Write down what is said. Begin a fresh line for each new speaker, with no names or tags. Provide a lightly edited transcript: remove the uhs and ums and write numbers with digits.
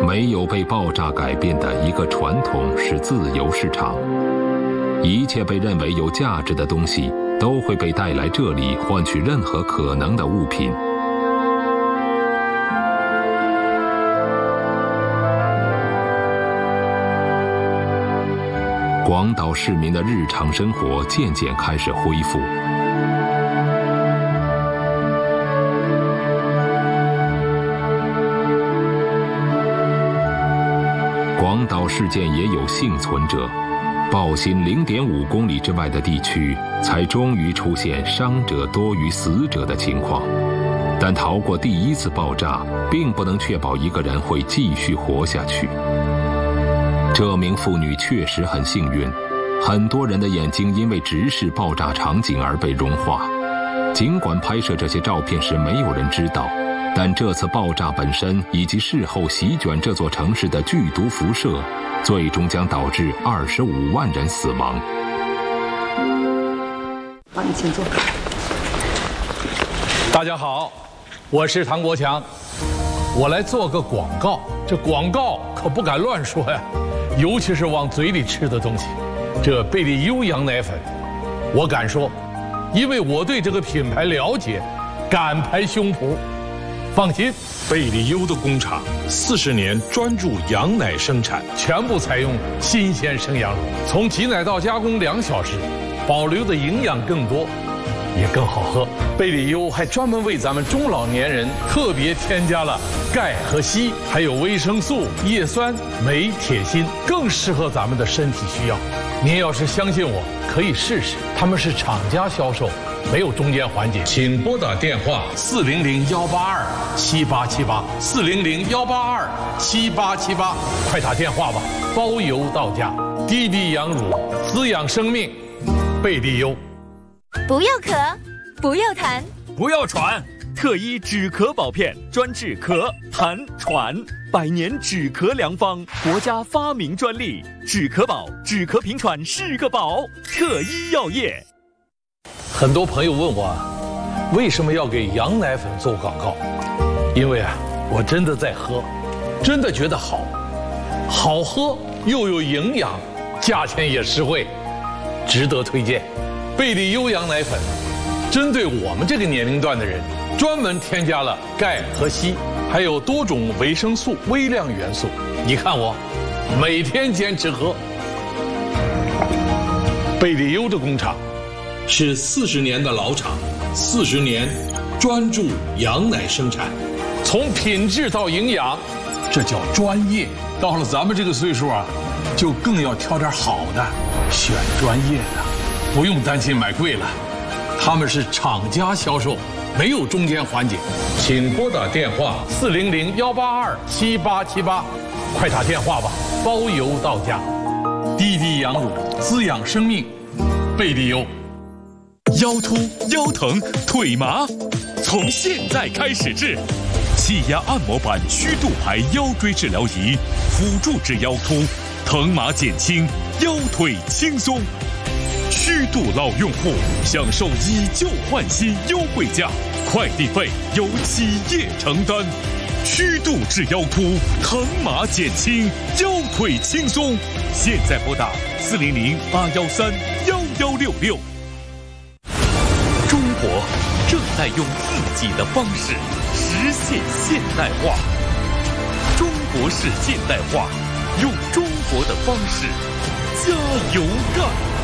没有被爆炸改变的一个传统是自由市场，一切被认为有价值的东西都会被带来这里，换取任何可能的物品。广岛市民的日常生活渐渐开始恢复。广岛事件也有幸存者，爆心0.5公里之外的地区才终于出现伤者多于死者的情况。但逃过第一次爆炸，并不能确保一个人会继续活下去。这名妇女确实很幸运，很多人的眼睛因为直视爆炸场景而被融化。尽管拍摄这些照片时没有人知道，但这次爆炸本身以及事后席卷这座城市的剧毒辐射，最终将导致25万人死亡。
好，你请坐。
大家好，我是唐国强，我来做个广告。这广告可不敢乱说呀，尤其是往嘴里吃的东西。这贝利优羊奶粉，我敢说，因为我对这个品牌了解，敢拍胸脯。放心，
贝利优的工厂40年专注羊奶生产，
全部采用新鲜生羊乳，从挤奶到加工2小时，保留的营养更多，也更好喝。贝利优还专门为咱们中老年人特别添加了钙和硒，还有维生素、叶酸、镁、铁、锌，更适合咱们的身体需要。您要是相信我，可以试试，他们是厂家销售，没有中间环节。请拨打电话400-182-7878，400-182-7878，快打电话吧，包邮到家。滴滴羊乳，滋养生命，贝利优。
不要咳，不要痰，
不要喘，特医止咳宝片专治咳、痰、喘，100年止咳良方，国家发明专利，止咳宝，止咳平喘是个宝，特医药业。
很多朋友问我，为什么要给羊奶粉做广告？因为我真的在喝，真的觉得好，好喝又有营养，价钱也实惠，值得推荐。贝利优羊奶粉针对我们这个年龄段的人，专门添加了钙和硒，还有多种维生素、微量元素。你看我每天坚持喝。贝利优的工厂是40年的老厂，40年专注羊奶生产，从品质到营养，这叫专业。到了咱们这个岁数就更要挑点好的，选专业的，不用担心买贵了。他们是厂家销售，没有中间环节。请拨打电话400-182-7878，快打电话吧，包邮到家。滴滴羊乳，滋养生命，贝利优。
腰突、腰疼、腿麻，从现在开始治。气压按摩板虚度牌腰椎治疗仪，辅助治腰突，疼麻减轻，腰腿轻松。虚度老用户享受以旧换新优惠价，快递费由企业承担。虚度治腰突，疼麻减轻，腰腿轻松。现在拨打400-813-1166。中国正在用自己的方式实现现代化。中国式现代化，用中国的方式加油干。